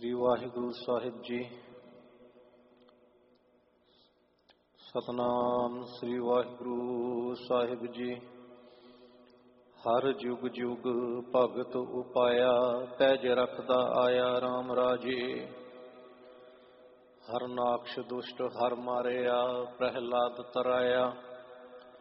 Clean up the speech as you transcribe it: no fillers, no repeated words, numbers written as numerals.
श्री वाहिगुरु साहिब जी। सतनाम श्री वाहिगुरु साहिब जी। हर जुग जुग भगत उपाया, तैज रखदा आया राम राजे। हर नाक्ष दुष्ट हर मारिया, प्रहलाद तराया।